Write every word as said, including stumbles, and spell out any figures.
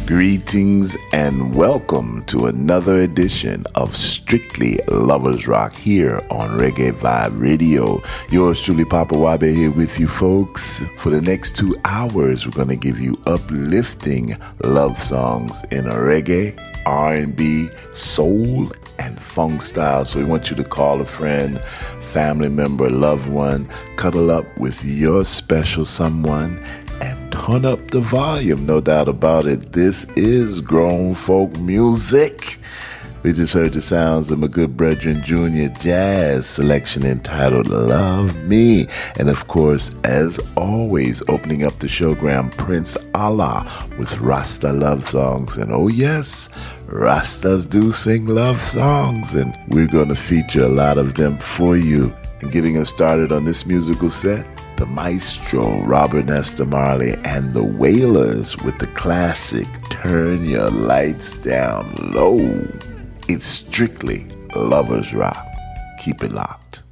Greetings and welcome to another edition of Strictly Lovers Rock here on Reggae Vibe Radio. Yours truly, Papa Wabe, here with you folks. For the next two hours, we're going to give you uplifting love songs in a reggae, R and B, soul, and funk style. So we want you to call a friend, family member, loved one, cuddle up with your special someone, and turn up the volume. No doubt about it, this is grown folk music. We just heard the sounds of my good brethren Junior Jazz selection entitled Love Me. And of course, as always, opening up the showgram, Prince Allah with Rasta love songs. And oh yes, Rastas do sing love songs, and we're going to feature a lot of them for you. And getting us started on this musical set, the maestro Robert Nesta Marley and the Wailers with the classic Turn Your Lights Down Low. It's strictly Lovers Rock. Keep it locked.